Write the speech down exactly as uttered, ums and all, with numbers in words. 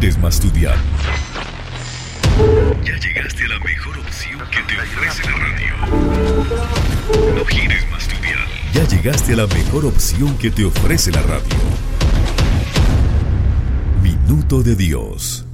gires más tu dial. Ya llegaste a la mejor opción que te ofrece la radio. No gires más tu dial. Ya llegaste a la mejor opción que te ofrece la radio. Minuto de Dios.